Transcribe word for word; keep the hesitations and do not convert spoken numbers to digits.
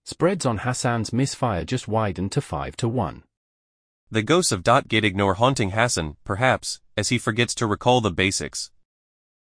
Spreads on Hassan's misfire just widened to five to one. The ghosts of Dot Gate ignore haunting Hassan, perhaps, as he forgets to recall the basics.